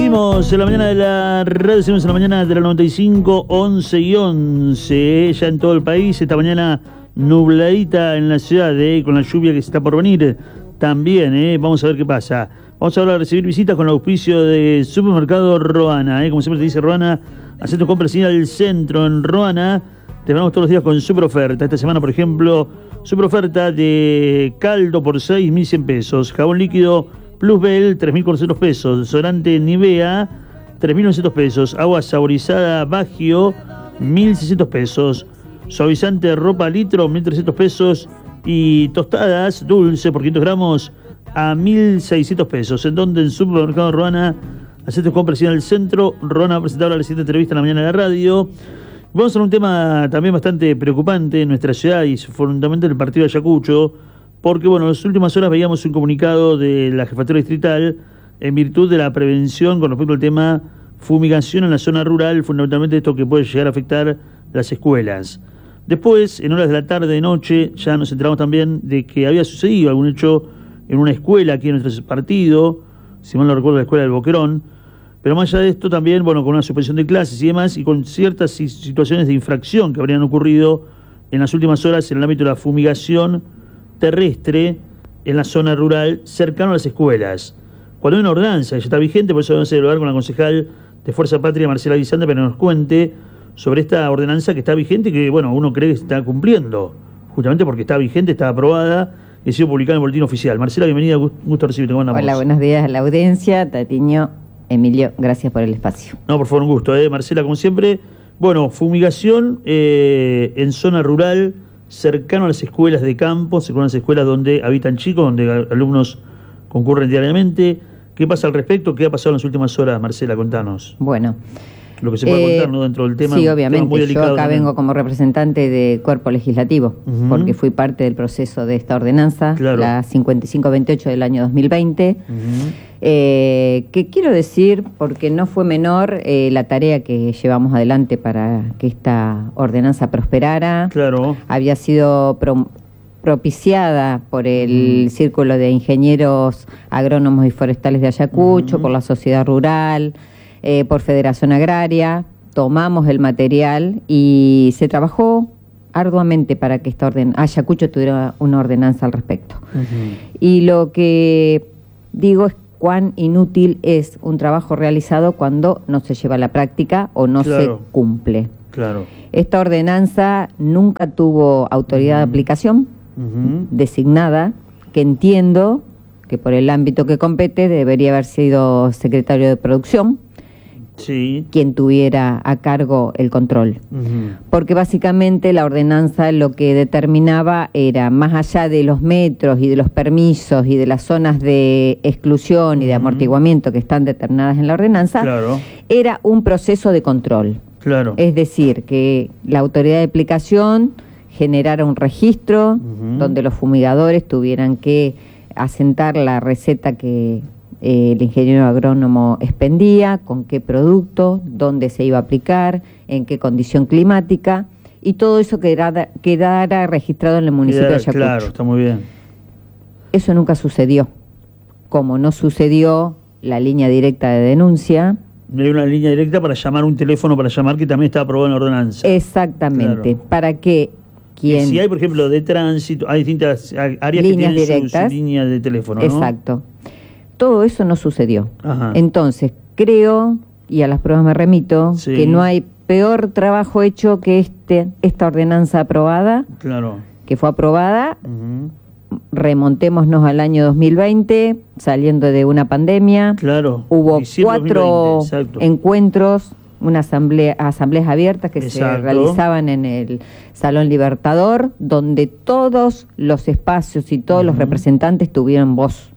Seguimos en la mañana de la radio, seguimos en la mañana de la 95, 11 y 11, ya en todo el país. Esta mañana nubladita en la ciudad, con la lluvia que se está por venir también. Vamos a ver qué pasa. Vamos ahora a recibir visitas con el auspicio de Supermercado Roana. Como siempre te dice Roana, haz tu compra sin al centro en Roana. Te vamos todos los días con super oferta. Esta semana, por ejemplo, super oferta de caldo por 6.100 pesos. Jabón líquido Plus Bell, 3.400 pesos. Desodorante Nivea, 3.900 pesos. Agua saborizada Bagio, 1.600 pesos. Suavizante ropa litro, 1.300 pesos. Y tostadas dulce por 500 gramos a 1.600 pesos. ¿En donde? En Supermercado Roana. Hacete compra en el centro. Roana presentadora de la siguiente entrevista en la mañana de la radio. Vamos a un tema también bastante preocupante en nuestra ciudad y fundamentalmente en el partido de Ayacucho, porque bueno, en las últimas horas veíamos un comunicado de la Jefatura Distrital en virtud de la prevención con respecto al tema fumigación en la zona rural, fundamentalmente esto que puede llegar a afectar las escuelas. Después, en horas de la tarde y noche, ya nos enteramos también de que había sucedido algún hecho en una escuela aquí en nuestro partido, si mal no recuerdo la escuela del Boquerón, pero más allá de esto también, bueno, con una suspensión de clases y demás, y con ciertas situaciones de infracción que habrían ocurrido en las últimas horas en el ámbito de la fumigación terrestre en la zona rural cercano a las escuelas. Cuando hay una ordenanza que ya está vigente, por eso vamos a hablar con la concejal de Fuerza Patria, Marcela Guisanda, para que nos cuente sobre esta ordenanza que está vigente y que, bueno, uno cree que se está cumpliendo, justamente porque está vigente, está aprobada y ha sido publicada en el Boletín Oficial. Marcela, bienvenida, gusto recibirte. ¿Cómo andamos? Hola, buenos días a la audiencia. Tatiño, Emilio, gracias por el espacio. No, por favor, un gusto, Marcela, como siempre. Bueno, fumigación en zona rural, cercano a las escuelas de campo, cercano a las escuelas donde habitan chicos, donde alumnos concurren diariamente. ¿Qué pasa al respecto? ¿Qué ha pasado en las últimas horas, Marcela? Contanos. Bueno, lo que se puede contar, ¿no? Dentro del tema. Sí, obviamente. Muy Yo acá también vengo como representante de Cuerpo Legislativo, porque fui parte del proceso de esta ordenanza, claro, la 5528 del año 2020. Que quiero decir, porque no fue menor la tarea que llevamos adelante para que esta ordenanza prosperara. Claro. Había sido propiciada por el Círculo de Ingenieros Agrónomos y Forestales de Ayacucho, por la Sociedad Rural, por Federación Agraria. Tomamos el material y se trabajó arduamente para que Ayacucho tuviera una ordenanza al respecto. Y lo que digo es cuán inútil es un trabajo realizado cuando no se lleva a la práctica o no se cumple. Claro. Esta ordenanza nunca tuvo autoridad de aplicación designada, que entiendo que por el ámbito que compete debería haber sido secretario de Producción, quien tuviera a cargo el control. Porque básicamente la ordenanza lo que determinaba era, más allá de los metros y de los permisos y de las zonas de exclusión y de amortiguamiento que están determinadas en la ordenanza, era un proceso de control. Es decir, que la autoridad de aplicación generara un registro donde los fumigadores tuvieran que asentar la receta que el ingeniero agrónomo expendía, con qué producto, dónde se iba a aplicar, en qué condición climática, y todo eso quedara registrado en el municipio de Ayacucho. Claro, está muy bien. Eso nunca sucedió. Como no sucedió la línea directa de denuncia. No hay una línea directa para llamar, un teléfono para llamar, que también está aprobado en la ordenanza. Exactamente. Para que quien... Si hay, por ejemplo, de tránsito, hay distintas áreas líneas que tienen directas, su línea de teléfono, ¿no? Exacto. Todo eso no sucedió. Entonces, creo, y a las pruebas me remito, que no hay peor trabajo hecho que esta ordenanza aprobada, que fue aprobada, remontémonos al año 2020, saliendo de una pandemia, hubo 4 encuentros, asambleas abiertas que se realizaban en el Salón Libertador, donde todos los espacios y todos los representantes tuvieron voz.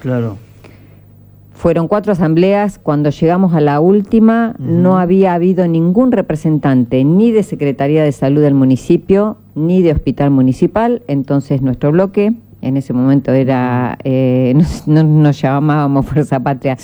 Fueron 4 asambleas. Cuando llegamos a la última, no había habido ningún representante, ni de Secretaría de Salud del municipio, ni de Hospital Municipal. Entonces nuestro bloque, en ese momento era, nos llamábamos Fuerza Patria,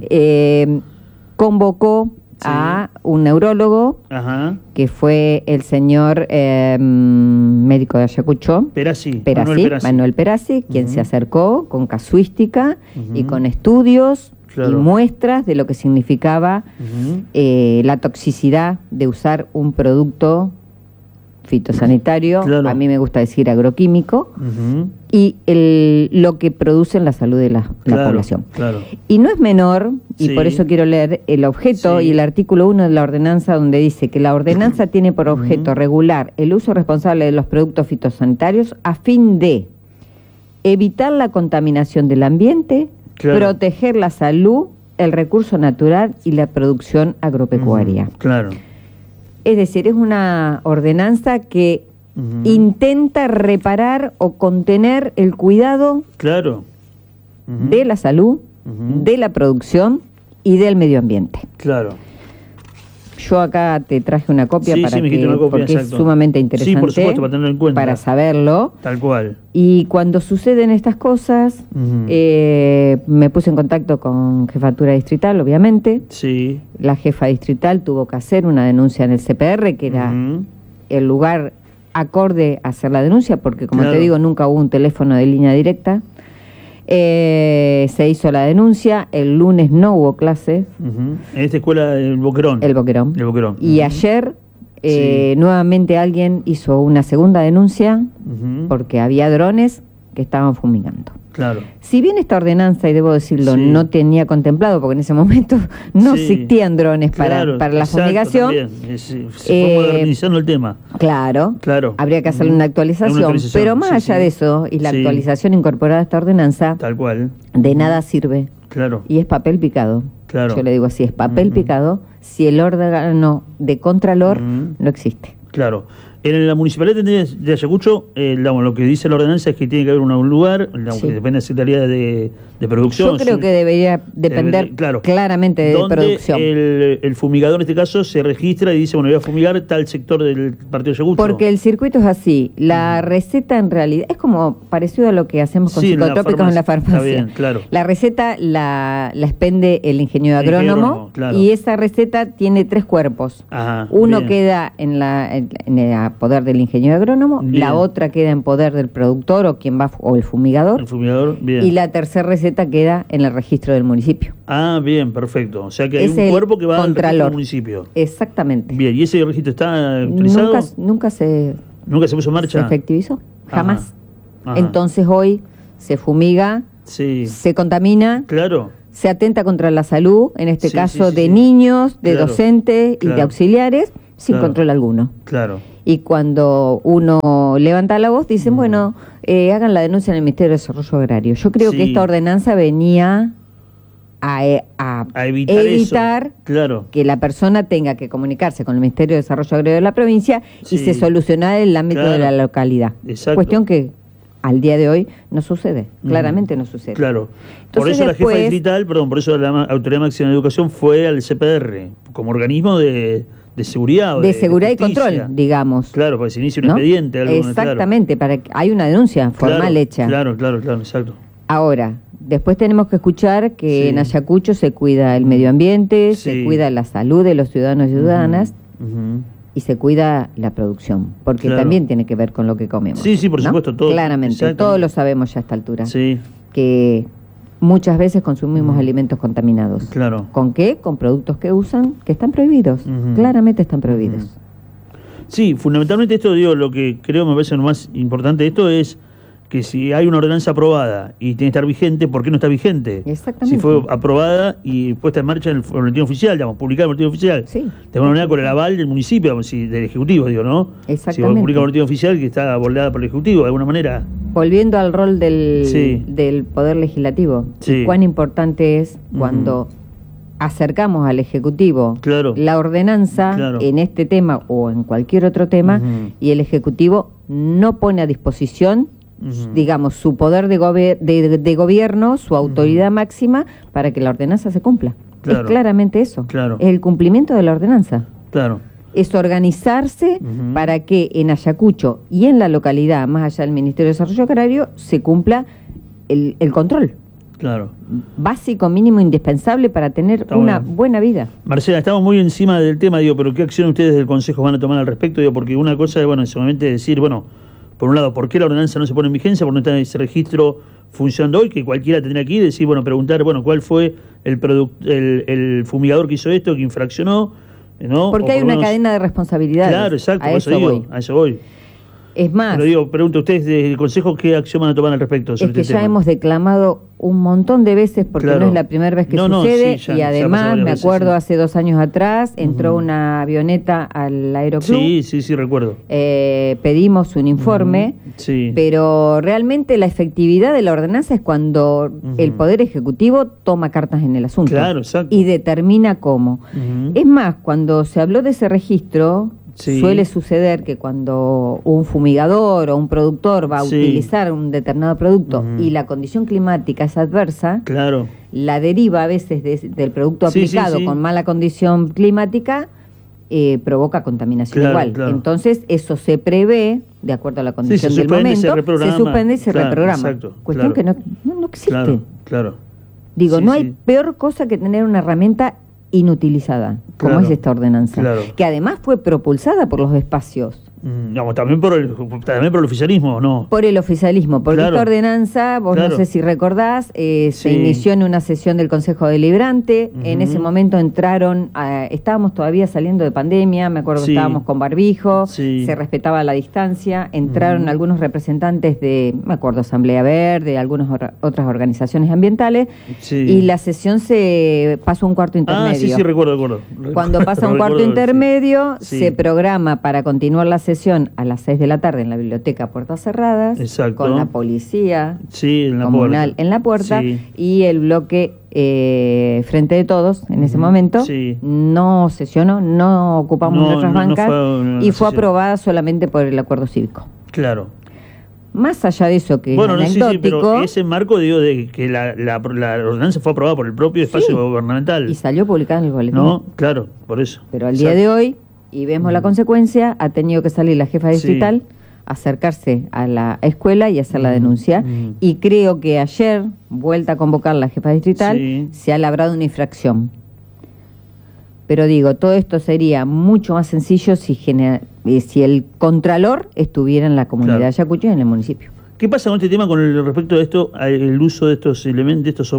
convocó a un neurólogo, que fue el señor médico de Ayacucho, Manuel Perazzi, quien se acercó con casuística y con estudios Claro. y muestras de lo que significaba la toxicidad de usar un producto fitosanitario, Claro. a mí me gusta decir agroquímico, Ujú. y lo que produce en la salud de la Claro, población. claro. Y no es menor, y Sí. por eso quiero leer el objeto Sí. y el artículo 1 de la ordenanza, donde dice que la ordenanza tiene por objeto regular el uso responsable de los productos fitosanitarios a fin de evitar la contaminación del ambiente, Claro. proteger la salud, el recurso natural y la producción agropecuaria. Claro. Es decir, es una ordenanza que Ujú. intenta reparar o contener el cuidado Claro. Ujú. de la salud, Ujú. de la producción y del medio ambiente. Claro. Yo acá te traje una copia Sí, para sí, me dijiste que, una copia, porque exacto. es sumamente interesante. Sí, por supuesto, para tenerlo en cuenta. Para saberlo. Tal cual. Y cuando suceden estas cosas, Ujú. me puse en contacto con Jefatura Distrital, obviamente. Sí. La jefa distrital tuvo que hacer una denuncia en el CPR, que era Ujú. el lugar acorde a hacer la denuncia, porque como Claro. te digo, nunca hubo un teléfono de línea directa. Se hizo la denuncia, el lunes no hubo clases, Ujú. En esta escuela, el Boquerón. el Boquerón. El Boquerón. Y Ujú. ayer Sí. nuevamente alguien hizo una segunda denuncia Ujú. porque había drones que estaban fumigando. Claro. Si bien esta ordenanza, y debo decirlo, Sí. no tenía contemplado, porque en ese momento no Sí. existían drones Claro, para la exacto, fumigación, también. Se fue modernizando el tema. claro, Claro. habría que hacerle Ujú. una actualización, pero más sí, allá sí. de eso, y la Sí. actualización incorporada a esta ordenanza, Tal cual. de nada sirve. Claro. Y es papel picado. Claro. Yo le digo así, es papel Ujú. picado si el órgano de contralor Ujú. no existe. Claro. En la municipalidad de Ayacucho, lo que dice la ordenanza es que tiene que haber un lugar, Sí. que depende de la Secretaría de Producción. Yo creo que debería depender claro, claramente de donde producción. el fumigador en este caso se registra y dice, bueno, voy a fumigar tal sector del partido de Ayacucho. Porque el circuito es así. La receta en realidad es como parecido a lo que hacemos con Sí, en la psicotópicos en la farmacia. farmacia. Está bien, claro. La receta la expende el ingeniero El ingeniero agrónomo agrónomo, claro. y esa receta tiene 3 cuerpos. Ajá, Uno bien. queda en el poder del ingeniero agrónomo, Bien. la otra queda en poder del productor o quien va o el fumigador, El fumigador, bien. y la tercera receta queda en el registro del municipio. Ah, bien, perfecto. O sea que hay Es un el cuerpo que va al registro contralor. del municipio. Exactamente. Bien, ¿y ese registro está actualizado? Nunca se ¿Nunca se puso en marcha? ¿Se efectivizó? Jamás. Ajá. Entonces hoy se fumiga, Sí. se contamina, Claro. se atenta contra la salud, en este Sí, caso sí, de sí. niños, de Claro, docentes y de claro. auxiliares, sin Claro. control alguno. Claro. Y cuando uno levanta la voz, dicen, bueno, hagan la denuncia en el Ministerio de Desarrollo Agrario. Yo creo Sí. que esta ordenanza venía a A evitar eso. Claro. que la persona tenga que comunicarse con el Ministerio de Desarrollo Agrario de la provincia y Sí. se solucionara el ámbito Claro. de la localidad. Exacto. Cuestión que al día de hoy no sucede, claramente no sucede. Claro. Por Entonces eso la jefa después- distrital, por eso la Autoridad Máxima de Educación fue al CPR, como organismo de seguridad. o De seguridad y justicia. control, digamos. Claro, porque se inicia un ¿no? expediente. Algo, Exactamente, hay una denuncia claro. formal hecha. Claro, exacto. Ahora, después tenemos que escuchar que Sí. en Ayacucho se cuida el medio ambiente, se Sí. cuida la salud de los ciudadanos y ciudadanas Ujú. y se cuida la producción, porque Claro. también tiene que ver con lo que comemos. Sí, sí, por ¿no? supuesto, todo. Claramente, Exactamente. todos lo sabemos ya a esta altura, Sí, que muchas veces consumimos alimentos contaminados. claro. ¿Con qué? Con productos que usan, que están prohibidos, Ujú. claramente están prohibidos. Sí, fundamentalmente esto, digo, lo que creo me parece lo más importante de esto es que si hay una ordenanza aprobada y tiene que estar vigente, ¿por qué no está vigente? Exactamente. Si fue aprobada y puesta en marcha en el boletín oficial, digamos, publicada en el boletín oficial. Sí. De alguna manera con el aval del municipio, digamos, del Ejecutivo, digo, ¿no? Si Exactamente. va a publicar el boletín oficial que está volada por el Ejecutivo, de alguna manera. Volviendo al rol Sí. del Poder Legislativo, Sí. cuán importante es cuando acercamos al Ejecutivo Claro. la ordenanza Claro. en este tema o en cualquier otro tema Ujú. y el Ejecutivo no pone a disposición, Ujú. digamos, su poder de gobierno, su autoridad máxima para que la ordenanza se cumpla. Claro. Es claramente eso. Claro. Es el cumplimiento de la ordenanza. Claro. Es organizarse Ujú. para que en Ayacucho y en la localidad, más allá del Ministerio de Desarrollo Agrario, se cumpla el control Claro. básico, mínimo, indispensable para tener Está una bueno. buena vida. Marcela, estamos muy encima del tema, digo, pero ¿qué acción ustedes del Consejo van a tomar al respecto? Digo, porque una cosa es, bueno, en ese momento decir, bueno, por un lado, ¿por qué la ordenanza no se pone en vigencia? Porque no está ese registro funcionando hoy, que cualquiera tendría que ir y decir, bueno, preguntar, bueno, cuál fue el fumigador que hizo esto, que infraccionó, ¿no? Porque hay una cadena de responsabilidades. Claro, exacto, a eso digo, a eso voy. Es más, Pero pregunto a ustedes desde el Consejo qué acción van a tomar al respecto sobre es que este ya tema. hemos declamado un montón de veces, porque no es la primera vez que sucede, sí, y además, me acuerdo, veces, hace 2 años atrás, entró una avioneta al aeroclub. Sí, recuerdo. Pedimos un informe, pero realmente la efectividad de la ordenanza es cuando el Poder Ejecutivo toma cartas en el asunto. Claro, exacto. Y determina cómo. Es más, cuando se habló de ese registro, suele suceder que cuando un fumigador o un productor va a utilizar un determinado producto y la condición climática es adversa, la deriva a veces del producto aplicado con mala condición climática provoca contaminación igual. Entonces eso se prevé, de acuerdo a la condición del momento, se suspende y se reprograma. Cuestión que no existe. Digo, no hay peor cosa que tener una herramienta inutilizada, como es esta ordenanza, que además fue propulsada por los espacios. También por el oficialismo, ¿no? Por el oficialismo, porque esta ordenanza, vos no sé si recordás, se inició en una sesión del Consejo Deliberante. En ese momento entraron, estábamos todavía saliendo de pandemia, me acuerdo que estábamos con barbijo, se respetaba la distancia, entraron algunos representantes de, me acuerdo, Asamblea Verde, algunas otras organizaciones ambientales, y la sesión se pasó a un cuarto intermedio. Recuerdo. Cuando pasa un cuarto intermedio, se programa para continuar la sesión a las 6 de la tarde en la biblioteca Puertas Cerradas, con la policía comunal en la puerta, y el bloque Frente de Todos en ese momento no sesionó, no ocupamos nuestras bancas, y fue aprobada solamente por el acuerdo cívico. Más allá de eso, que es anecdótico, pero ese marco, digo, de que la ordenanza fue aprobada por el propio espacio gubernamental. Y salió publicada en el boletín. No, claro, por eso. Pero al día de hoy, y vemos la consecuencia, ha tenido que salir la jefa distrital, acercarse a la escuela y hacer la denuncia. Y creo que ayer, vuelta a convocar la jefa distrital, se ha labrado una infracción. Pero digo, todo esto sería mucho más sencillo si el contralor estuviera en la comunidad de Ayacucho y en el municipio. ¿Qué pasa con este tema con respecto a esto, el uso de estos elementos,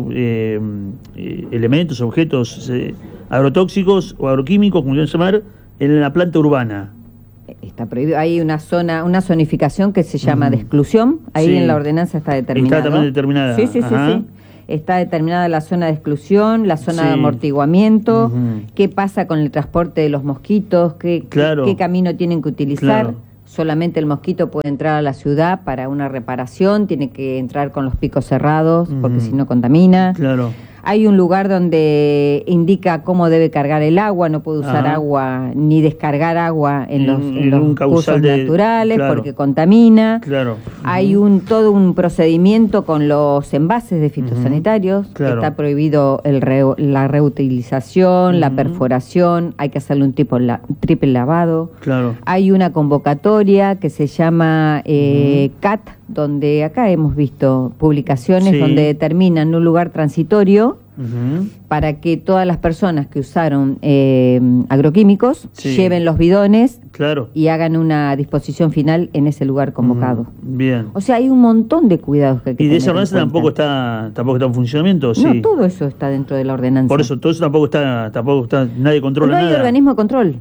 objetos agrotóxicos o agroquímicos, como quieran llamar, en la planta urbana? Está prohibido. Hay una zonificación que se llama de exclusión. Ahí en la ordenanza está determinada. Está también determinada. Sí. Está determinada la zona de exclusión, la zona de amortiguamiento, qué pasa con el transporte de los mosquitos, qué camino tienen que utilizar. Solamente el mosquito puede entrar a la ciudad para una reparación, tiene que entrar con los picos cerrados, porque si no contamina. Hay un lugar donde indica cómo debe cargar el agua, no puede usar agua ni descargar agua en los cursos naturales porque contamina. Hay todo un procedimiento con los envases de fitosanitarios, está prohibido la reutilización, la perforación, hay que hacerle un triple lavado. Hay una convocatoria que se llama CAT, donde acá hemos visto publicaciones donde determinan un lugar transitorio para que todas las personas que usaron agroquímicos lleven los bidones y hagan una disposición final en ese lugar convocado. Bien. O sea, hay un montón de cuidados que hay que tener. ¿Y de esa ordenanza tampoco está en funcionamiento? No, todo eso está dentro de la ordenanza. Por eso, todo eso tampoco está, nadie controla nada. No hay organismo de control.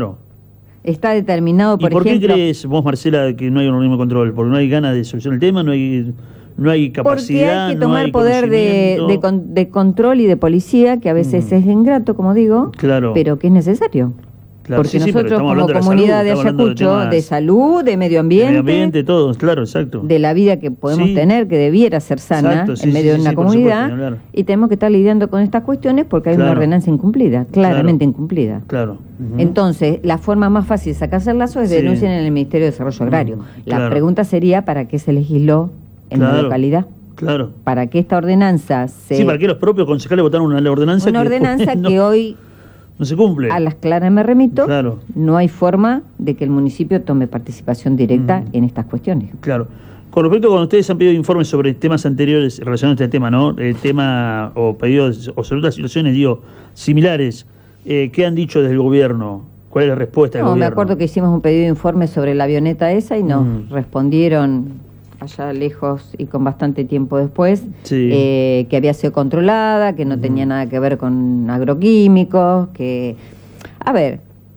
Está determinado, por ejemplo... ¿Y por qué crees vos, Marcela, que no hay un organismo de control? ¿Porque no hay ganas de solucionar el tema? ¿No hay capacidad? Porque hay que tomar poder de control y de policía, que a veces es ingrato, como digo, pero que es necesario. Porque nosotros como comunidad de Ayacucho, de salud, de medio ambiente, todos, exacto. De la vida que podemos tener, que debiera ser sana en medio de una comunidad, y tenemos que estar lidiando con estas cuestiones porque hay una ordenanza incumplida, claramente incumplida. Entonces, la forma más fácil de sacarse el lazo es denunciar en el Ministerio de Desarrollo Agrario. La pregunta sería, ¿para qué se legisló en la localidad? Para que esta ordenanza para que los propios concejales votaron una ordenanza que hoy no se cumple. A las claras me remito, no hay forma de que el municipio tome participación directa en estas cuestiones. Con respecto a cuando ustedes han pedido informes sobre temas anteriores relacionados a este tema, ¿no? El tema o pedidos o sobre otras situaciones, similares, ¿qué han dicho desde el gobierno? ¿Cuál es la respuesta del gobierno? Me acuerdo que hicimos un pedido de informe sobre la avioneta esa y nos respondieron allá lejos y con bastante tiempo después, Sí. Que había sido controlada, que no tenía nada que ver con agroquímicos, que... A ver,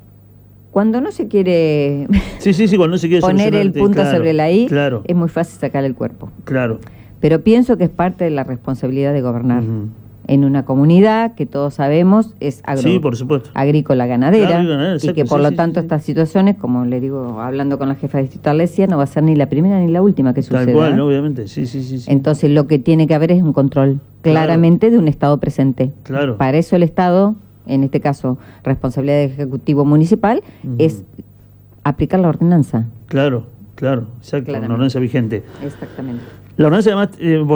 cuando no se quiere Sí, cuando no se quiere poner el solucionar, punto claro, sobre la I, claro, es muy fácil sacar el cuerpo. claro. Pero pienso que es parte de la responsabilidad de gobernar Ujú. en una comunidad que todos sabemos es Sí, por supuesto. agrícola ganadera, Claro, ganadera, y exacto, que por sí, lo sí, tanto sí. estas situaciones, como le digo, hablando con la jefa de distrito Alesia, no va a ser ni la primera ni la última que suceda. Tal cual, obviamente, sí. Entonces lo que tiene que haber es un control claramente de un Estado presente. Claro. Para eso el Estado, en este caso responsabilidad del Ejecutivo Municipal, Ujú. es aplicar la ordenanza. Claro, exacto, Claramente. una ordenanza vigente. Exactamente. La ordenanza, además,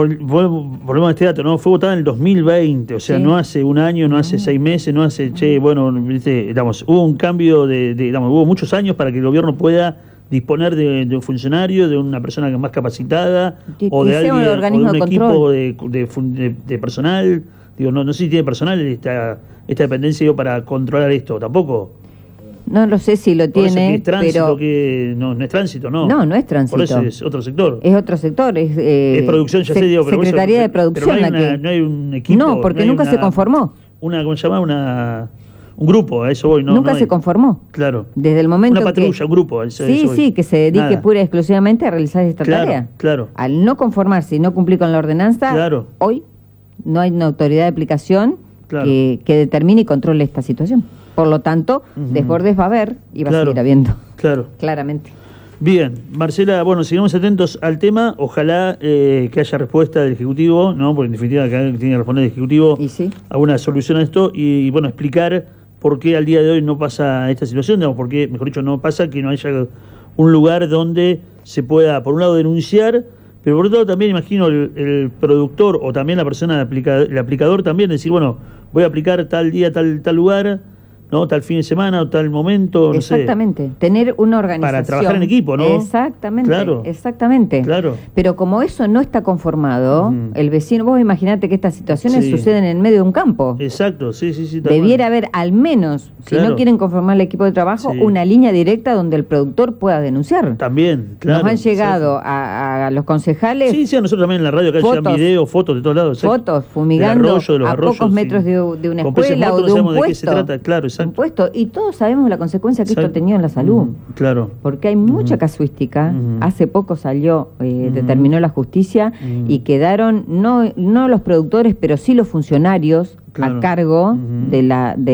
volvemos a este dato, ¿no? Fue votada en el 2020, o sea, Sí. no hace un año, no hace 6 meses, no hace, bueno, ¿viste? Digamos, hubo un cambio digamos, hubo muchos años para que el gobierno pueda disponer de un funcionario, de una persona más capacitada, o Que de sea un alguien, o de organismo un de equipo control. de personal. Digo, no sé si tiene personal esta dependencia, digo, para controlar esto, tampoco. No lo sé si lo Por eso tiene, que es tránsito, pero que no es tránsito, ¿no? no es tránsito. Por eso es otro sector. Es otro sector, Es producción, ya sé, digo, pero por eso- Secretaría de pero Producción. no hay un equipo. No, porque hay nunca se conformó. ¿Cómo se llama? Un grupo, a eso voy. Nunca se hay. conformó. Claro. Desde el momento Una patrulla, que... un grupo. a eso Sí, voy. que se dedique Nada. pura y exclusivamente a realizar esta Claro, tarea. claro. Al no conformarse y no cumplir con la ordenanza, Claro. hoy no hay una autoridad de aplicación Claro. que determine y controle esta situación. Por lo tanto, Ujú. desbordes va a haber y va a Claro. seguir habiendo. Claro. Claramente. Bien, Marcela, bueno, seguimos atentos al tema. Ojalá que haya respuesta del Ejecutivo, ¿no? Porque en definitiva acá tiene que responder el Ejecutivo Y sí. alguna solución a esto y, bueno, explicar por qué al día de hoy no pasa esta situación, digamos, por qué, mejor dicho, no pasa que no haya un lugar donde se pueda, por un lado, denunciar, pero por otro lado también imagino el productor o también la persona, el aplicador también, decir, bueno, voy a aplicar tal día, tal lugar, ¿no? Tal fin de semana o tal momento, no sé. Exactamente, tener una organización. Para trabajar en equipo, ¿no? Exactamente, Claro. exactamente. Claro. Pero como eso no está conformado, Ujú. el vecino, vos imaginate que estas situaciones Sí. suceden en medio de un campo. Exacto, sí, tal Debiera cual. haber al menos, si Claro. no quieren conformar el equipo de trabajo, Sí. una línea directa donde el productor pueda denunciar. También, claro. Nos han llegado a los concejales Sí, a nosotros también en la radio acá llegan fotos, videos, fotos de todos lados. exacto. fotos fumigando Del arroyo, de los a arroyos, pocos sí. metros de una Con peces escuela o muertos de no un sabemos de qué se puesto. trata, claro, exacto. Un puesto. Y todos sabemos la consecuencia que esto ha Exacto. tenido en la salud. Claro. Porque hay mucha Ujú. casuística. Ujú. Hace poco salió, Ujú. determinó la justicia Ujú. y quedaron no los productores, pero sí los funcionarios Claro. a cargo Ujú. de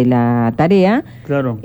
la tarea, Claro.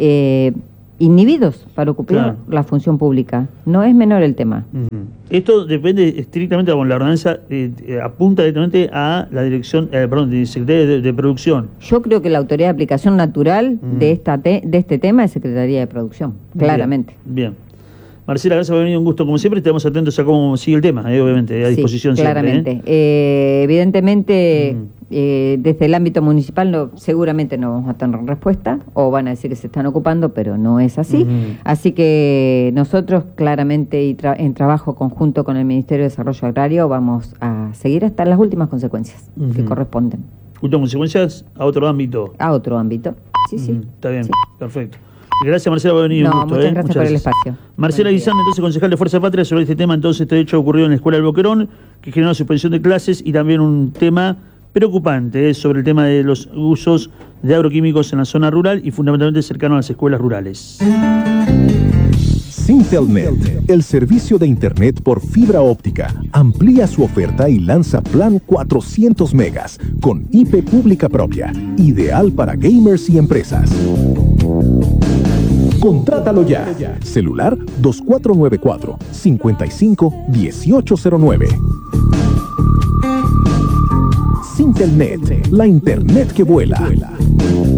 inhibidos para ocupar Claro. la función pública. No es menor el tema. Ujú. Esto depende estrictamente, bueno, la ordenanza apunta directamente a la dirección, de Secretaría de Producción. Yo creo que la autoridad de aplicación natural Ujú. de este tema es Secretaría de Producción, claramente. Bien. Marcela, gracias por venir, un gusto como siempre. Estamos atentos a cómo sigue el tema, obviamente, a Sí, disposición claramente. siempre. Evidentemente, Mm. desde el ámbito municipal seguramente no vamos a tener respuesta, o van a decir que se están ocupando, pero no es así. Ujú. Así que nosotros claramente y en trabajo conjunto con el Ministerio de Desarrollo Agrario vamos a seguir hasta las últimas consecuencias que Ujú. corresponden Últimas consecuencias a otro ámbito. a otro ámbito. Sí, sí. Ujú. Está bien, Sí. perfecto. Gracias, Marcela, por venir. No, un gusto, muchas gracias por el espacio. Marcela Buen día. Guizán, entonces concejal de Fuerza Patria, sobre este tema. Entonces, este hecho ocurrió en la Escuela del Boquerón, que generó suspensión de clases, y también un tema preocupante sobre el tema de los usos de agroquímicos en la zona rural y fundamentalmente cercano a las escuelas rurales. Sintelnet, el servicio de Internet por fibra óptica, amplía su oferta y lanza plan 400 megas con IP pública propia, ideal para gamers y empresas. Contrátalo ya. Celular 2494-551809. Sintelnet, la Internet que vuela.